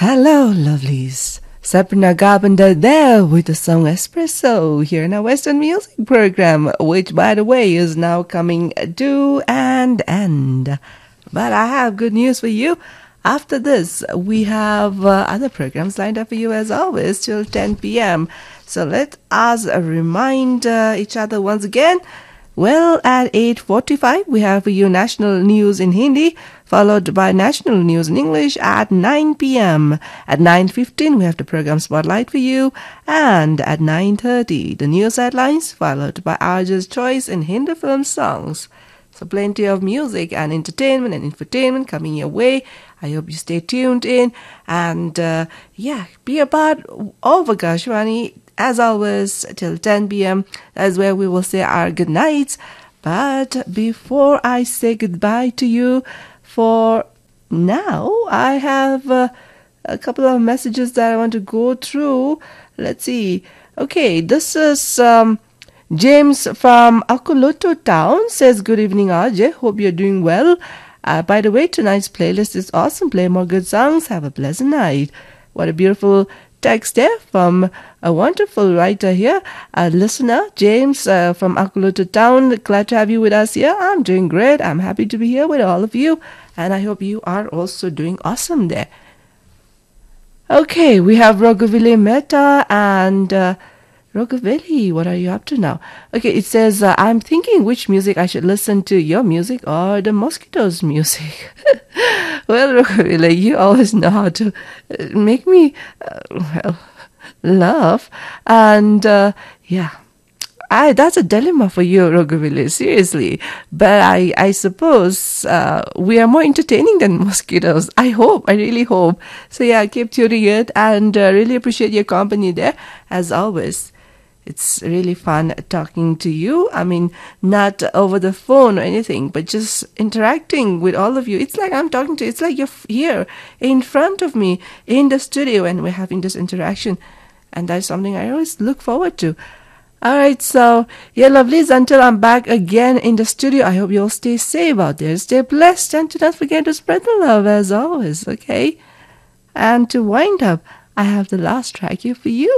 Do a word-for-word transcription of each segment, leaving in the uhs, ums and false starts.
Hello, lovelies. Sabrina Garbender there with the song Espresso here in our Western music program, which, by the way, is now coming to an end. But I have good news for you. After this, we have uh, other programs lined up for you as always till ten p.m. So let us remind uh, each other once again. Well, at eight forty-five, we have for you national news in Hindi, followed by national news in English at nine p.m. At nine fifteen, we have the program Spotlight for you. And at nine thirty, the news headlines, followed by R J's choice in Hindi film songs. So plenty of music and entertainment and infotainment coming your way. I hope you stay tuned in. And uh, yeah, be a part of Akashvani as always till ten p.m. That's where we will say our good nights. But before I say goodbye to you for now, I have uh, a couple of messages that I want to go through. Let's see. Okay, this is um, James from Akuluto town says, good evening, R J. Hope you're doing well. Uh, by the way, tonight's playlist is awesome. Play more good songs. Have a pleasant night. What a beautiful text there from a wonderful writer here, a listener, James uh, from Akuluto town. Glad to have you with us here. I'm doing great. I'm happy to be here with all of you. And I hope you are also doing awesome there. Okay, we have Raghavili Mehta and... Uh, Raghavili, what are you up to now? Okay, it says, uh, I'm thinking which music I should listen to, your music or the Mosquitoes' music. Well, Raghavili, you always know how to make me, uh, well, laugh. And, uh, yeah, I, that's a dilemma for you, Raghavili, seriously. But I, I suppose uh, we are more entertaining than mosquitoes. I hope, I really hope. So, yeah, keep tuning it and uh, really appreciate your company there, as always. It's really fun talking to you. I mean, not over the phone or anything, but just interacting with all of you. It's like I'm talking to you. It's like you're here in front of me in the studio and we're having this interaction. And that's something I always look forward to. All right, so, yeah, lovelies, until I'm back again in the studio, I hope you all stay safe out there. Stay blessed and do not forget to spread the love as always, okay? And to wind up, I have the last track here for you.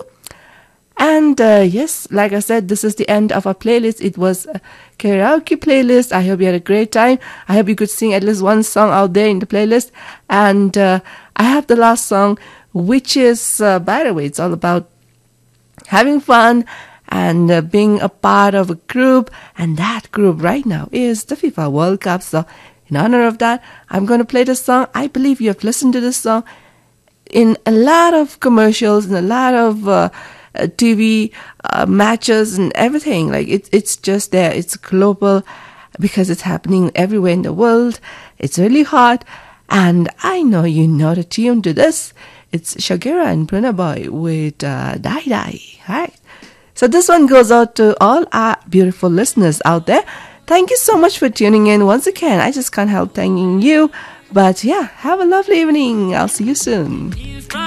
And uh, yes, like I said, this is the end of our playlist. It was a karaoke playlist. I hope you had a great time. I hope you could sing at least one song out there in the playlist. And uh, I have the last song, which is, uh, by the way, it's all about having fun and uh, being a part of a group. And that group right now is the FIFA World Cup. So in honor of that, I'm going to play this song. I believe you have listened to this song in a lot of commercials and a lot of... Uh, Uh, T V uh, matches and everything. Like it, it's just there. It's global because it's happening everywhere in the world. It's really hot, and I know you know the tune to this. It's Shakira and Burna Boy with uh, Die Die. Right. So this one goes out to all our beautiful listeners out there. Thank you so much for tuning in once again. I just can't help thanking you. But yeah, have a lovely evening. I'll see you soon.